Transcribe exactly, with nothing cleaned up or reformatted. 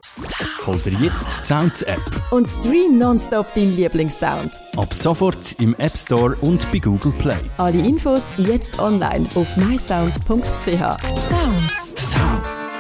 Hol dir jetzt die Sounds-App. Und stream nonstop deinen Lieblingssound. Ab sofort im App Store und bei Google Play. Alle Infos jetzt online auf my sounds punkt c h. Sounds. Sounds.